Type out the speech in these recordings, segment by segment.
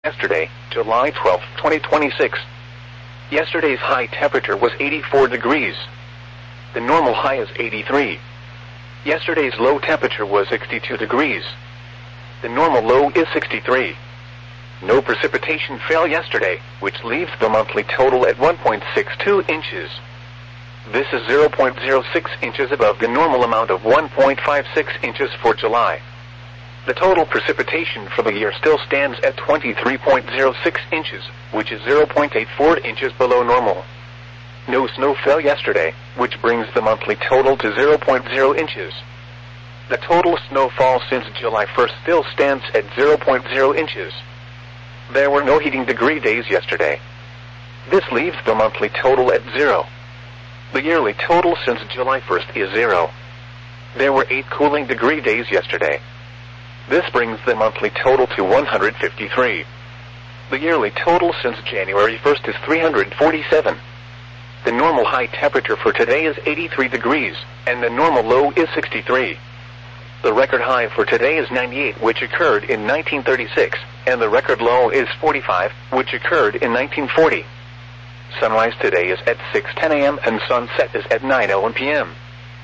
Yesterday, July 12, 2026. Yesterday's high temperature was 84 degrees. The normal high is 83. Yesterday's low temperature was 62 degrees. The normal low is 63. No precipitation fell yesterday, which leaves the monthly total at 1.62 inches. This is 0.06 inches above the normal amount of 1.56 inches for July. The total precipitation for the year still stands at 23.06 inches, which is 0.84 inches below normal. No snow fell yesterday, which brings the monthly total to 0.0 inches. The total snowfall since July 1st still stands at 0.0 inches. There were no heating degree days yesterday. This leaves the monthly total at 0. The yearly total since July 1st is 0. There were 8 cooling degree days yesterday. This brings the monthly total to 153. The yearly total since January 1st is 347. The normal high temperature for today is 83 degrees, and the normal low is 63. The record high for today is 98, which occurred in 1936, and the record low is 45, which occurred in 1940. Sunrise today is at 6:10 a.m. and sunset is at 9:01 p.m.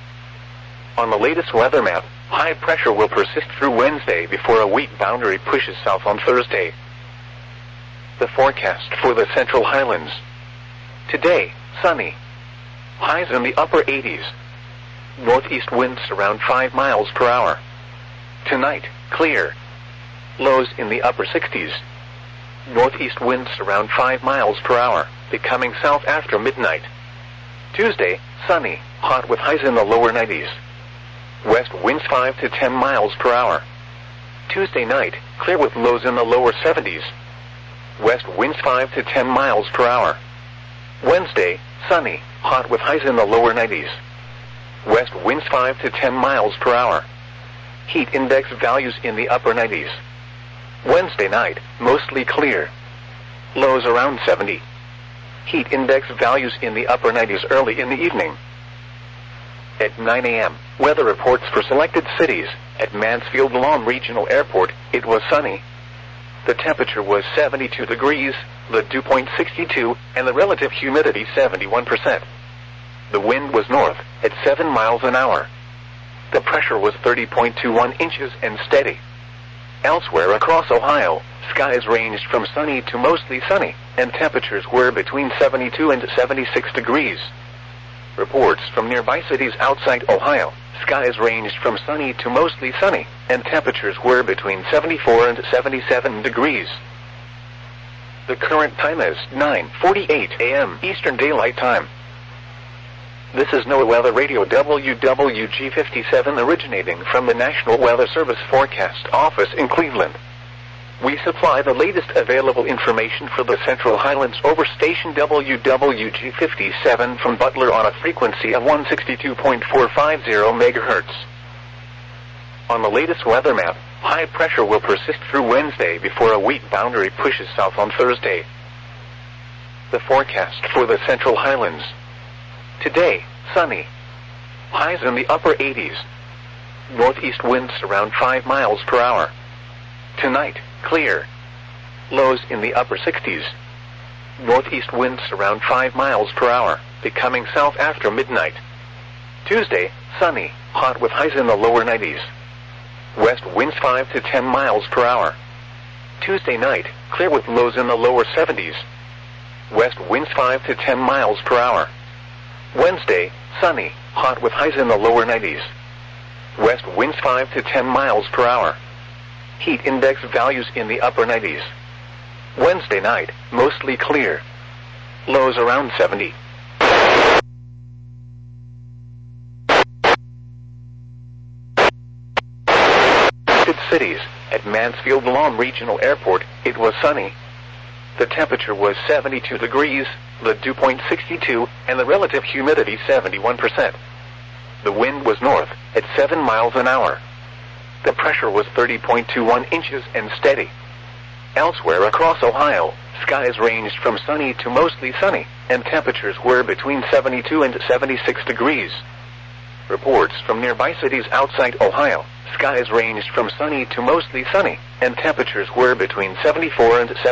On the latest weather map, high pressure will persist through Wednesday before a weak boundary pushes south on Thursday. The forecast for the Central Highlands. Today, sunny. Highs in the upper 80s. Northeast winds around 5 miles per hour. Tonight, clear. Lows in the upper 60s. Northeast winds around 5 miles per hour, becoming south after midnight. Tuesday, sunny, hot with highs in the lower 90s. West winds 5 to 10 miles per hour. Tuesday night, clear with lows in the lower 70s. West winds 5 to 10 miles per hour. Wednesday, sunny, hot with highs in the lower 90s. West winds 5 to 10 miles per hour. Heat index values in the upper 90s. Wednesday night, mostly clear. Lows around 70. Heat index values in the upper 90s early in the evening. At 9 a.m., weather reports for selected cities. At Mansfield Lawn Regional Airport, it was sunny. The temperature was 72 degrees, the dew point 62, and the relative humidity 71%. The wind was north, at 7 miles an hour. The pressure was 30.21 inches and steady. Elsewhere across Ohio, skies ranged from sunny to mostly sunny, and temperatures were between 72 and 76 degrees. Reports from nearby cities outside Ohio, skies ranged from sunny to mostly sunny, and temperatures were between 74 and 77 degrees. The current time is 9:48 a.m. Eastern Daylight Time. This is NOAA Weather Radio WWG57 originating from the National Weather Service Forecast Office in Cleveland. We supply the latest available information for the Central Highlands over station WWG57 from Butler on a frequency of 162.450 MHz. On the latest weather map, high pressure will persist through Wednesday before a weak boundary pushes south on Thursday. The forecast for the Central Highlands. Today, sunny. Highs in the upper 80s. Northeast winds around 5 miles per hour. Tonight, clear. Lows in the upper 60s. Northeast winds around 5 miles per hour, becoming south after midnight. Tuesday, sunny, hot with highs in the lower 90s. West winds 5 to 10 miles per hour. Tuesday night, clear with lows in the lower 70s. West winds 5 to 10 miles per hour. Wednesday, sunny, hot with highs in the lower 90s. West winds 5 to 10 miles per hour. Heat index values in the upper 90s. Wednesday night, mostly clear. Lows around 70. Cities. At Mansfield Lawn Regional Airport, it was sunny. The temperature was 72 degrees, the dew point 62, and the relative humidity 71%. The wind was north, at 7 miles an hour. The pressure was 30.21 inches and steady. Elsewhere across Ohio, skies ranged from sunny to mostly sunny, and temperatures were between 72 and 76 degrees. Reports from nearby cities outside Ohio, skies ranged from sunny to mostly sunny, and temperatures were between 74 and 76